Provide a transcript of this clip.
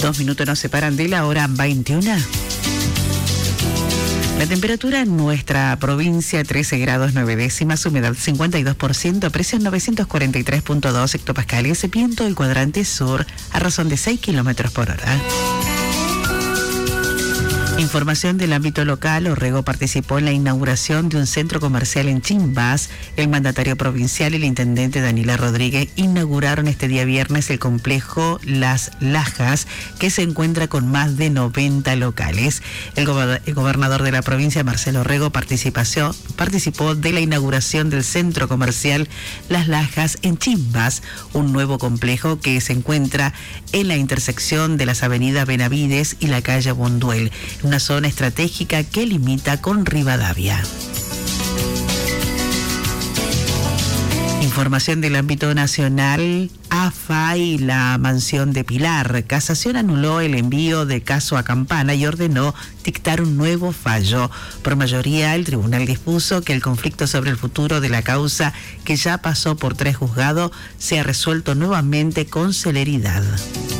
2 minutos nos separan de la hora 21. La temperatura en nuestra provincia, 13 grados 9 décimas, humedad 52%, presión 943.2 hectopascales, viento del cuadrante sur a razón de 6 kilómetros por hora. Información del ámbito local. Orrego participó en la inauguración de un centro comercial en Chimbas. El mandatario provincial y el intendente Daniela Rodríguez inauguraron este día viernes el complejo Las Lajas, que se encuentra con más de 90 locales. El gobernador de la provincia, Marcelo Orrego, participó de la inauguración del centro comercial Las Lajas en Chimbas, un nuevo complejo que se encuentra en la intersección de las avenidas Benavides y la calle Bonduel, una zona estratégica que limita con Rivadavia. Información del ámbito nacional. AFA y la mansión de Pilar. Casación anuló el envío de caso a Campana y ordenó dictar un nuevo fallo. Por mayoría, el tribunal dispuso que el conflicto sobre el futuro de la causa, que ya pasó por 3 juzgados, sea resuelto nuevamente con celeridad.